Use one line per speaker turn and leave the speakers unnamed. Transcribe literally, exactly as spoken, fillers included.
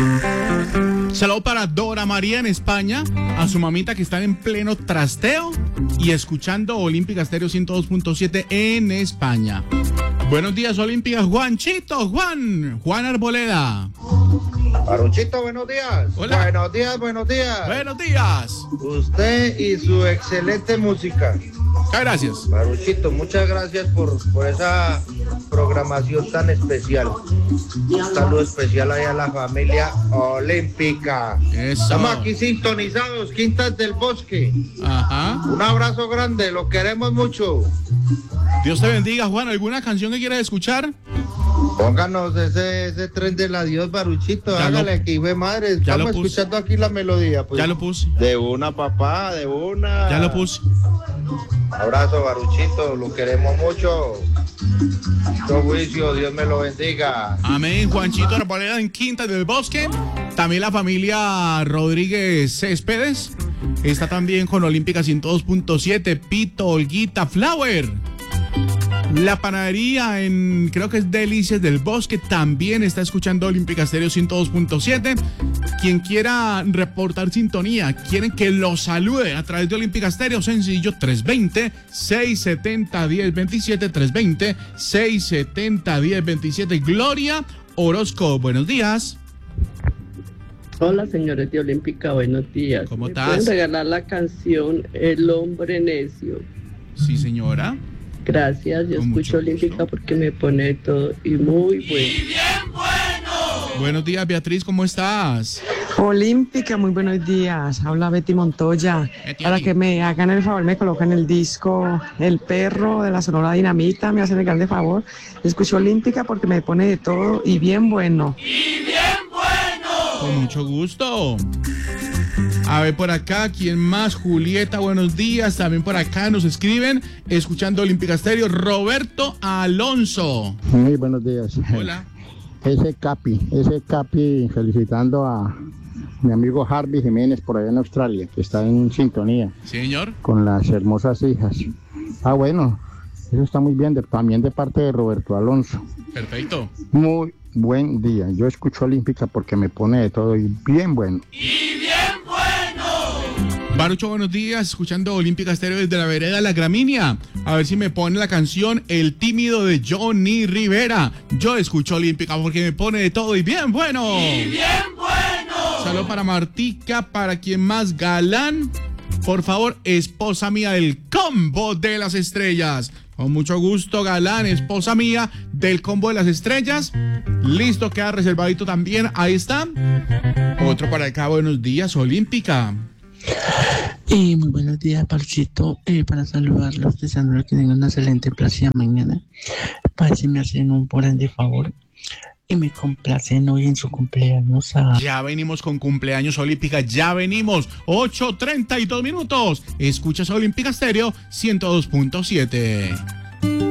Saludo para Dora María en España, a su mamita que están en pleno trasteo y escuchando Olímpica Estéreo ciento dos punto siete en España. Buenos días, Olímpica. Juanchito, Juan, Juan Arboleda.
Baruchito, buenos días.
Hola.
Buenos días, buenos días.
Buenos días.
Usted y su excelente música.
Muchas gracias.
Baruchito, muchas gracias por, por esa programación tan especial. Un saludo especial ahí a la familia olímpica.
Eso.
Estamos aquí sintonizados, Quintas del Bosque.
Ajá.
Un abrazo grande, lo queremos mucho.
Dios te bendiga, Juan. ¿Alguna canción que quieras escuchar?
Pónganos ese, ese tren del adiós, Baruchito.
Ya
Hágale
lo-
que hijo de madre.
ya lo
Estamos
puse.
escuchando aquí la melodía. Pues.
Ya lo puse.
De una, papá, de una.
Ya lo puse.
Abrazo, Baruchito, lo queremos mucho. Mucho juicio, Dios me lo bendiga.
Amén, Juanchito Arboleda en Quinta del Bosque. También la familia Rodríguez Céspedes está también con Olímpica ciento dos punto siete. Pito, Olguita, Flower. La panadería en, creo que es Delicias del Bosque, también está escuchando Olímpica Estéreo ciento dos punto siete. Quien quiera reportar sintonía, quieren que lo salude a través de Olímpica Estéreo, sencillo, tres dos cero, seis siete cero, uno cero dos siete, tres dos cero, seis siete cero, uno cero dos siete. Gloria Orozco, buenos días.
Hola, señores de Olímpica, buenos días.
¿Cómo
¿Me
estás?
pueden regalar la canción El Hombre Necio?
Sí, señora.
Gracias, yo
Con mucho
escucho Olímpica
gusto.
porque me pone todo y muy bueno.
Buenos días, Beatriz, ¿cómo estás?
Olímpica, muy buenos días. Habla Betty Montoya.
Betty.
Para que me hagan el favor, me colocan el disco El Perro de la Sonora Dinamita. Me hacen el grande favor. Escucho Olímpica porque me pone de todo y bien bueno.
Con mucho gusto. A ver, por acá, ¿quién más? Julieta, buenos días. También por acá nos escriben, escuchando Olímpica Estéreo, Roberto Alonso.
Muy buenos días.
Hola.
Ese Capi, ese Capi felicitando a mi amigo Harvey Jiménez por allá en Australia, que está en sintonía
Señor.
con las hermosas hijas. Ah, bueno, eso está muy bien, de- también de parte de Roberto Alonso.
Perfecto.
Muy buen día. Yo escucho Olímpica porque me pone de todo y bien bueno.
Barucho, buenos días, escuchando Olímpica Estéreo desde la vereda La Gramínea. A ver si me pone la canción El Tímido de Johnny Rivera. Yo escucho Olímpica porque me pone de todo y bien bueno. Y bien bueno. Saludos para Martica, para quien más galán. Por favor, esposa mía del Combo de las Estrellas. Con mucho gusto, galán, esposa mía del Combo de las Estrellas. Listo, queda reservadito también. Ahí está. Otro para acá, buenos días, Olímpica.
Y muy buenos días, Parchito. Eh, para saludarlos, deseándoles que tengan una excelente plaza mañana. Para si me hacen un grande favor y me complacen hoy en su cumpleaños a...
Ya venimos con cumpleaños Olímpica, ya venimos. ocho treinta y dos minutos. Escuchas Olímpica Estéreo ciento dos punto siete.